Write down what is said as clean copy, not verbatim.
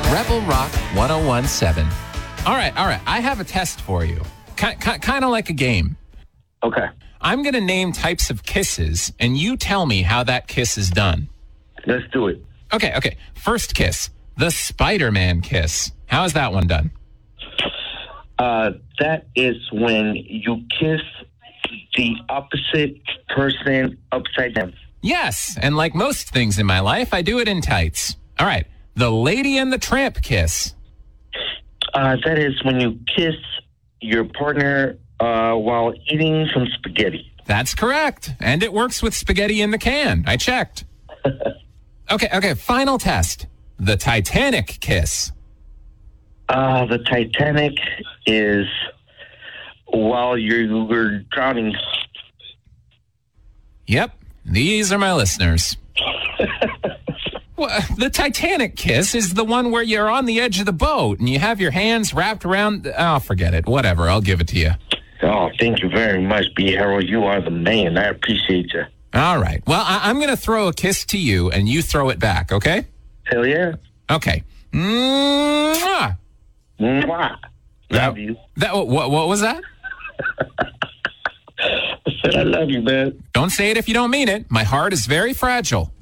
Rebel Rock 1017. All right. I have a test for you. Kind of like a game. Okay. I'm going to name types of kisses, and you tell me how that kiss is done. Let's do it. Okay. First kiss, the Spider-Man kiss. How is that one done? That is when you kiss the opposite person upside down. Yes, and like most things in my life, I do it in tights. All right, the Lady and the Tramp kiss. That is when you kiss your partner while eating some spaghetti. That's correct, and it works with spaghetti in the can. I checked. Okay, final test. The Titanic kiss. The Titanic is while you're drowning. Yep, these are my listeners. Well, the Titanic kiss is the one where you're on the edge of the boat and you have your hands wrapped around... Oh, forget it. Whatever, I'll give it to you. Oh, thank you very much, B. Harold. You are the man. I appreciate you. All right. Well, I'm going to throw a kiss to you and you throw it back, okay? Hell yeah. Okay. Mwah! Mwah. Love you. What was that? I said I love you, man. Don't say it if you don't mean it. My heart is very fragile.